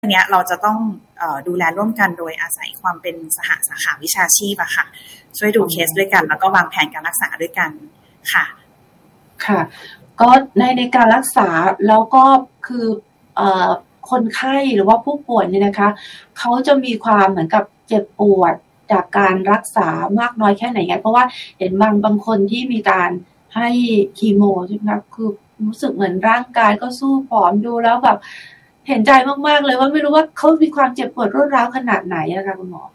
เนี้ยเราจะต้องดูแลร่วมกันโดยอาศัยความเป็นสหสาขาวิชาชีพอะค่ะช่วยดูเคสด้วยกันแล้วก็วางแผนการรักษาด้วยกันค่ะค่ะก็ในการรักษาแล้วก็คือคนไข้หรือว่าผู้ป่วยเนี่ยนะคะเขาจะมีความเหมือนกับเจ็บปวดจากการรักษามากน้อยแค่ไหนไงเพราะว่าเห็นบางคนที่มีการให้คีโมใช่ไหมคะคือรู้สึกเหมือนร่างกายก็สู้ผอมดูแล้วแบบเห็นใจมากๆเลยว่าไม่รู้ว่าเขามีความเจ็บปวดรวดร้าวขนาดไหนนะคะคุณหมอ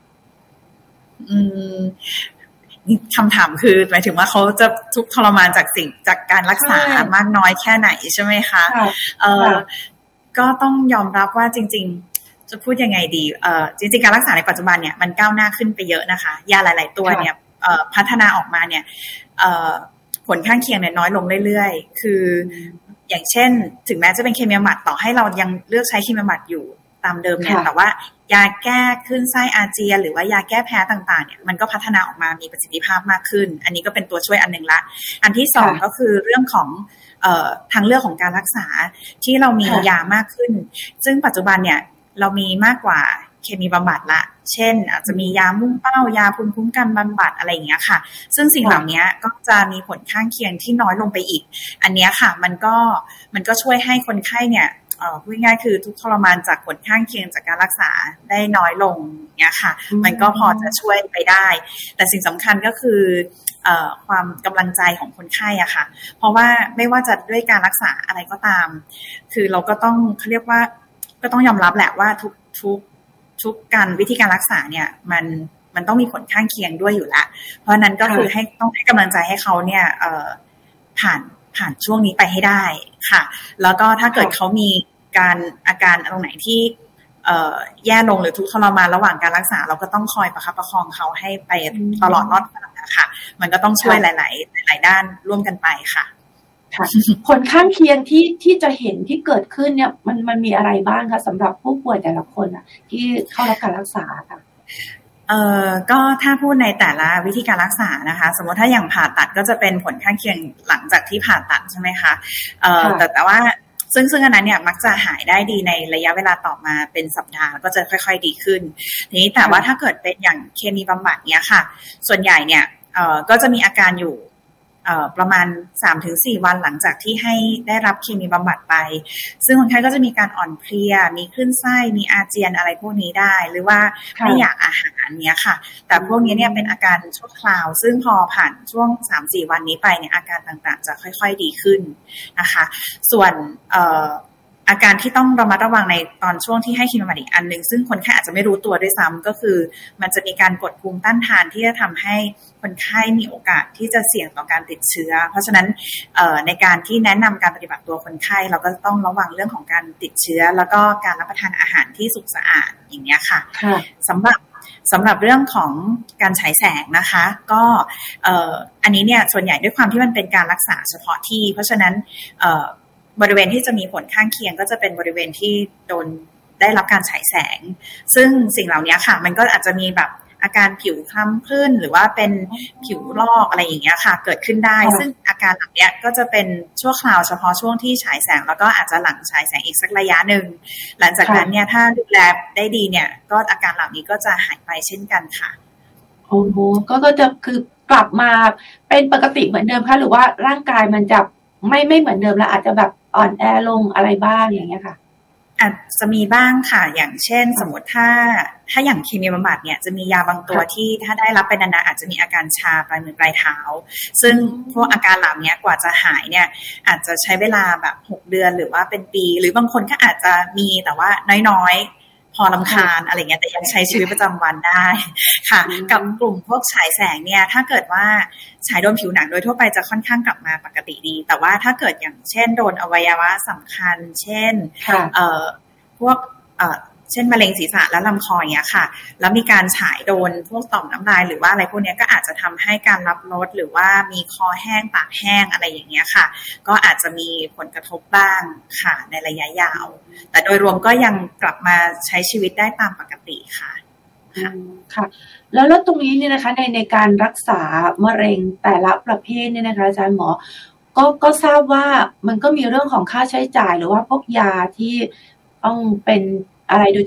คำถามคือหมายถึงว่าเขาจะทุกข์ทรมานจากการรักษามากน้อยแค่ไหนใช่ไหมคะก็ต้องยอมรับว่าจริงๆจะพูดยังไงดีจริงๆการรักษาในปัจจุบันเนี่ยมันก้าวหน้าขึ้นไปเยอะนะคะยาหลายๆตัวเนี่ยพัฒนาออกมาเนี่ยผลข้างเคียงเนี่ยน้อยลงเรื่อยๆคืออย่างเช่นถึงแม้จะเป็นเคมีบำบัดต่อให้เรายังเลือกใช้เคมีบำบัดอยู่ตามเดิมเนี่ยแต่ว่ายาแก้คลื่นไส้อาเจียนหรือว่ายาแก้แพ้ต่างๆเนี่ยมันก็พัฒนาออกมามีประสิทธิภาพมากขึ้นอันนี้ก็เป็นตัวช่วยอันหนึ่งละอันที่สองก็คือเรื่องของทางเลือกของการรักษาที่เรามียามากขึ้นซึ่งปัจจุบันเนี่ยเรามีมากกว่าเคมีบำบัดละเช่นอาจจะมียามุ่งเป้ายาภูมิคุ้มกันบำบัดอะไรอย่างเงี้ยค่ะซึ่งสิ่งเหล่านี้ก็จะมีผลข้างเคียงที่น้อยลงไปอีกอันนี้ค่ะมันก็ช่วยให้คนไข้เนี่ยพูดง่ายๆคือทุกทรมานจากผลข้างเคียงจากการรักษาได้น้อยลงเงี้ยค่ะมันก็พอจะช่วยไปได้แต่สิ่งสำคัญก็คือความกำลังใจของคนไข้อะค่ะเพราะว่าไม่ว่าจะด้วยการรักษาอะไรก็ตามคือเราก็ต้องเขาเรียกว่าก็ต้องยอมรับแหละว่าทุกการวิธีการรักษาเนี่ยมันต้องมีผลข้างเคียงด้วยอยู่ละเพราะนั้นก็คือต้องให้กำลังใจให้เขาเนี่ยผ่านช่วงนี้ไปให้ได้ค่ะแล้วก็ถ้าเกิดเขามีอาการตรงไหนที่แย่ลงหรือทุกข์ทรมานระหว่างการรักษาเราก็ต้องคอยประคับประคองเขาให้ไปตลอดรอดฝั่งนะคะมันก็ต้องช่วยหลายด้านร่วมกันไปค่ะผลข้างเคียงที่จะเห็นที่เกิดขึ้นเนี่ยมันมีอะไรบ้างคะสำหรับผู้ป่วยแต่ละคนอ่ะที่เข้ารับการรักษาค่ะก็ถ้าพูดในแต่ละวิธีการรักษานะคะสมมติถ้าอย่างผ่าตัดก็จะเป็นผลข้างเคียงหลังจากที่ผ่าตัดใช่ไหมคะแต่ว่าซึ่งอันนั้นเนี่ยมักจะหายได้ดีในระยะเวลาต่อมาเป็นสัปดาห์ก็จะค่อยๆดีขึ้นทีนี้แต่ว่าถ้าเกิดเป็นอย่างเคมีบำบัดเนี่ยค่ะส่วนใหญ่เนี่ยก็จะมีอาการอยู่ประมาณ 3-4 วันหลังจากที่ให้ได้รับเคมีบำบัดไปซึ่งคนไข้ก็จะมีการอ่อนเพลียมีคลื่นไส้มีอาเจียนอะไรพวกนี้ได้หรือว่าไม่อยากอาหารเนี้ยค่ะแต่พวกนี้เนี่ยเป็นอาการชั่วคราวซึ่งพอผ่านช่วง 3-4 วันนี้ไปเนี่ยอาการต่างๆจะค่อยๆดีขึ้นนะคะส่วนอาการที่ต้องระมัดระวังในตอนช่วงที่ให้เคมีบำบัดอีกอันนึงซึ่งคนไข้อาจจะไม่รู้ตัวด้วยซ้ำก็คือมันจะมีการกดภูมิต้านทานที่จะทำให้คนไข้มีโอกาสที่จะเสี่ยงต่อการติดเชื้อเพราะฉะนั้นในการที่แนะนำการปฏิบัติตัวคนไข้เราก็ต้องระวังเรื่องของการติดเชื้อแล้วก็การรับประทานอาหารที่สุขสะอาดอย่างเงี้ยค่ะสำหรับเรื่องของการฉายแสงนะคะก็อันนี้เนี่ยส่วนใหญ่ด้วยความที่มันเป็นการรักษาเฉพาะที่เพราะฉะนั้นบริเวณที่จะมีผลข้างเคียงก็จะเป็นบริเวณที่ได้รับการฉายแสงซึ่งสิ่งเหล่านี้ค่ะมันก็อาจจะมีแบบอาการผิวคล้ำขึ้นหรือว่าเป็นผิวลอกอะไรอย่างเงี้ยค่ะเกิดขึ้นได้ซึ่งอาการเหล่านี้ก็จะเป็นชั่วคราวเฉพาะช่วงที่ฉายแสงแล้วก็อาจจะหลังฉายแสงอีกสักระยะหนึ่งหลังจากนั้นเนี่ยถ้าดูแลได้ดีเนี่ยก็อาการเหล่านี้ก็จะหายไปเช่นกันค่ะโอ้โหก็จะคือกลับมาเป็นปกติเหมือนเดิมค่ะหรือว่าร่างกายมันจะไม่เหมือนเดิมแล้วอาจจะแบบอ่อนแอลงอะไรบ้างอย่างเงี้ยค่ะอาจจะมีบ้างค่ะอย่างเช่นสมมติถ้าอย่างเคมีบำบัดเนี่ยจะมียาบางตัวที่ถ้าได้รับไปนานๆอาจจะมีอาการชาปลายมือปลายเท้าซึ่งพวกอาการเหล่านี้กว่าจะหายเนี่ยอาจจะใช้เวลาแบบ6 เดือนหรือว่าเป็นปีหรือบางคนก็อาจจะมีแต่ว่าน้อยพอรำคาญอะไรเงี้ยแต่ยังใช้ชีวิตประจำวันได้ค่ะกับกลุ่มพวกฉายแสงเนี่ยถ้าเกิดว่าฉายโดนผิวหนังโดยทั่วไปจะค่อนข้างกลับมาปกติดีแต่ว่าถ้าเกิดอย่างเช่นโดนอวัยวะสำคัญเช่นพวกเช่นมะเร็งศีรษะและลำคออย่างเงี้ยค่ะแล้วมีการฉายโดนพวกต่อมน้ำลายหรือว่าอะไรพวกนี้ก็อาจจะทำให้การรับรสหรือว่ามีคอแห้งปากแห้งอะไรอย่างเงี้ยค่ะก็อาจจะมีผลกระทบบ้างค่ะในระยะยาวแต่โดยรวมก็ยังกลับมาใช้ชีวิตได้ตามปกติค่ะค่ะแล้วตรงนี้เนี่ยนะคะในการรักษามะเร็งแต่ละประเภทเนี่ยนะคะอาจารย์หมอก็ทราบว่ามันก็มีเรื่องของค่าใช้จ่ายหรือว่าพวกยาที่ต้องเป็นอะไรโดย